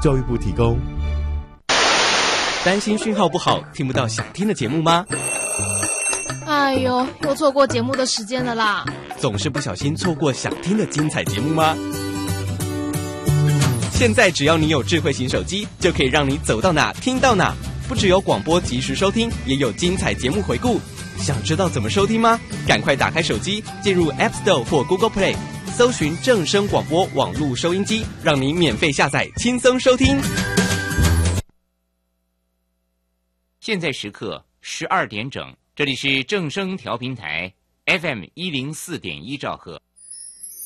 教育部提供。 担心讯号不好，听不到想听的节目吗？ 哎呦，又错过节目的时间了啦！ 总是不小心错过想听的精彩节目吗？现在只要你有智慧型手机，就可以让你走到哪听到哪。不只有广播及时收听，也有精彩节目回顾。想知道怎么收听吗？赶快打开手机，进入 App Store 或 Google Play， 搜寻正声广播网络收音机，让你免费下载，轻松收听。 现在时刻12点整，这里是正声调频台 FM 104.1兆赫。